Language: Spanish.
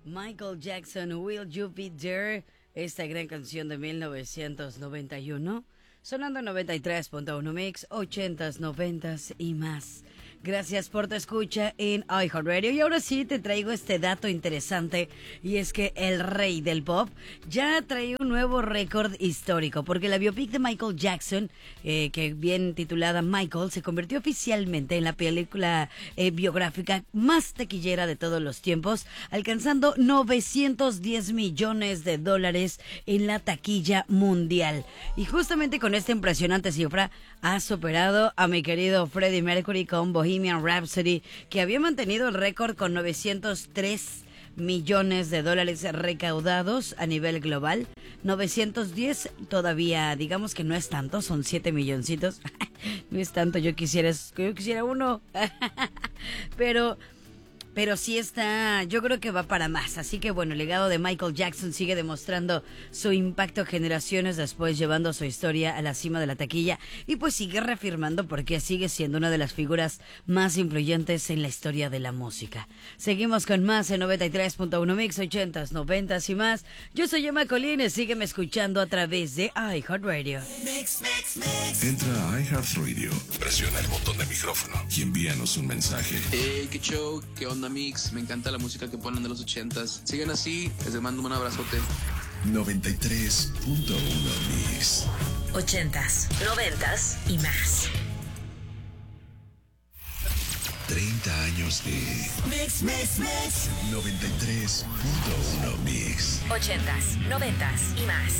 Michael Jackson, Will You Be There, esta gran canción de 1991, sonando 93.1 Mix, 80s, 90s y más. Gracias por tu escucha en iHeartRadio. Y ahora sí te traigo este dato interesante, y es que el rey del pop ya trae un nuevo récord histórico, porque la biopic de Michael Jackson, que bien titulada Michael, se convirtió oficialmente en la película biográfica más taquillera de todos los tiempos, alcanzando 910 millones de dólares en la taquilla mundial. Y justamente con esta impresionante cifra ha superado a mi querido Freddie Mercury con Bohemian Rhapsody, que había mantenido el récord con 903 millones de dólares recaudados a nivel global. 910 todavía, digamos que no es tanto, son 7 milloncitos. No es tanto, yo quisiera uno. Pero sí está, yo creo que va para más. Así que bueno, el legado de Michael Jackson sigue demostrando su impacto generaciones después, llevando su historia a la cima de la taquilla. Y pues sigue reafirmando porque sigue siendo una de las figuras más influyentes en la historia de la música. Seguimos con más en 93.1 Mix, 80s, 90s y más. Yo soy Emma Colines, sígueme escuchando a través de iHeartRadio. Entra a iHeartRadio, presiona el botón de micrófono y envíanos un mensaje. Qué show, qué onda Mix, me encanta la música que ponen de los 80s. Sigan así, les mando un abrazote. 93.1 Mix. 80s, 90s y más. 30 años de Mix. 93.1 Mix. 80s, 90s y más.